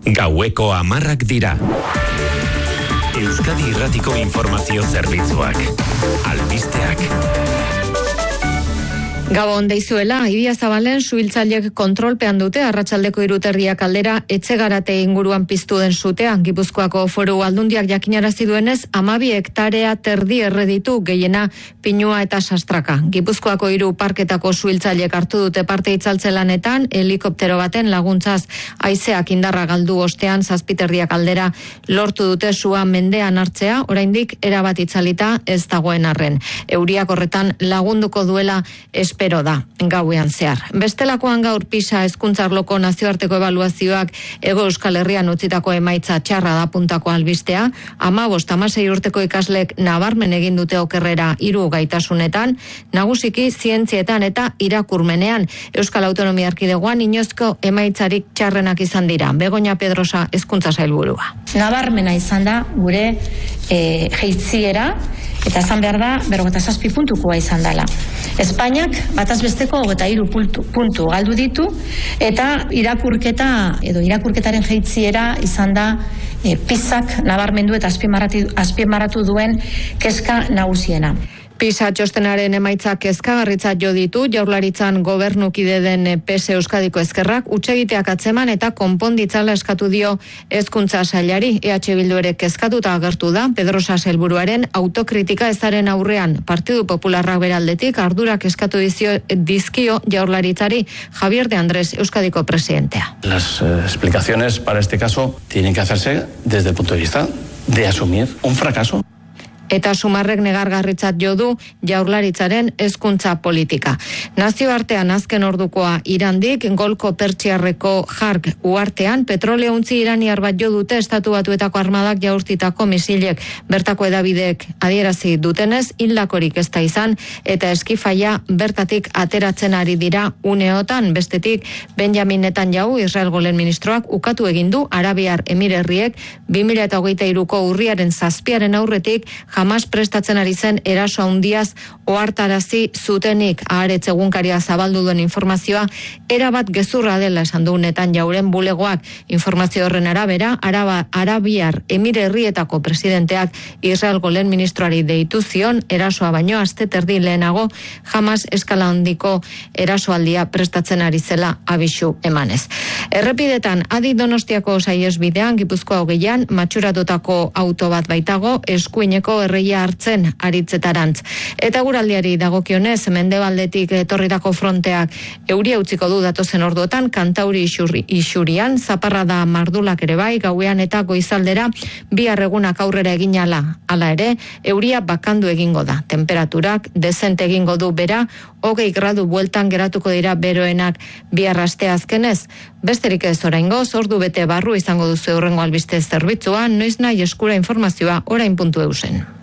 Gaueko 10 dira. Euskadi Irratiko Informazio Zerbitzuak. Albisteak. Gabon deizuela, Idia Zabalen suhiltzaileek kontrolpean dute arratsaldeko 3:30 aldera Etxegarate inguruan piztu den sutea. Gipuzkoako Foru Aldundiak jakinarazi duenez, 12 hektarea terdi erreditu, gehiena pinua eta sastraka. Gipuzkoako 3 parketako suhiltzaileek hartu dute parte itzaltze lanetan, helikoptero baten laguntzaz haizeak indarra galdu ostean 7:30 aldera lortu dute sua mendean hartzea, oraindik erabat itzalita ez dagoen arren. Euriak horretan lagunduko duela espero da, gauean zehar. Bestelakoan gaur PISA hezkuntza arloko nazioarteko ebaluazioak Hego Euskal Herrian utzitako emaitza txarra da puntako albistea. 15-16 urteko ikaslek nabarmen egin dute okerrera 3 gaitasunetan, nagusiki zientzietan eta irakurmenean. Euskal Autonomia Erkidegoan inoizko emaitzarik txarrenak izan dira. Begoña Pedrosa hezkuntza sailburua. Nabarmena izan da gure jeitziera, eta esan behar da 57 puntukoa izan dela. Espainiak bataz besteko 23 puntu galdu ditu, eta irakurketaren jeitziera izan da PISAk nabarmendu eta azpimarratu duen kezka nagusiena. PISA txostenaren emaitzak kezkagarritzat jo ditu, Jaurlaritzan gobernukide den PS Euskadiko Ezkerrak hutsegiteak atzeman eta konponditzala eskatu dio hezkuntza sailari. EH Bildu ere kezkatuta agertu da Pedrosa sailburuaren autokritika ezaren aurrean. Partidu Popularrak beraldetik ardurak eskatu dizkio Jaurlaritzari. Javier de Andrés, Euskadiko presidentea. Las explicaciones para este caso tienen que hacerse desde el punto de vista de asumir un fracaso. Eta Sumarrek negargarritzat jo du Jaurlaritzaren hezkuntza politika. Nazioartean azken ordukoa Irandik, Golko Pertsiarreko Jark uhartean, petroleuntzi iraniar bat jo dute Estatu Batuetako armadak jaurtitako misilek. Bertako edabideek adierazi dutenez, hildakorik ez da izan, eta eskifaia bertatik ateratzen ari dira uneotan. Bestetik, Benjamin Netanyahu, Israelgo lehen ministroak, ukatu egin du Arabiar Emirerriek 2023ko urriaren 7 aurretik Hamas prestatzen ari zen eraso handiaz ohartarazi zutenik. Haaretz egunkaria zabaldu duen informazioa erabat gezurra dela esan du Netanyahuren bulegoak. Informazio horren arabera, Arabiar Emirerrietako presidenteak Israelgo lehen ministroari deitu zion erasoa baino aste terdi lehenago Hamas eskala handiko erasoaldia prestatzen ari zela abisu emanez. Errepidetan Adi Donostiako saihesbidean Gipuzkoa 20an matxuratutako auto bat baitago eskuineko erreia hartzen aritzetarantz. Eta guraldiari dagokionez, mendebaldetik etorritako fronteak euria utziko du datozen orduotan, Kantauri isurian, zaparrada mardulak ere bai, gauean eta goizaldera, bihar egunak aurrera egin hala ere, euria bakandu egingo da. Temperaturak dezente egingo du bera, 20 gradu bueltan geratuko dira beroenak bihar asteazkenez. Besterik ez oraingoz, ordu bete barru izango duzu hurrengo albiste zerbitzua, noiz nahi eskura informazioa orain.eusen.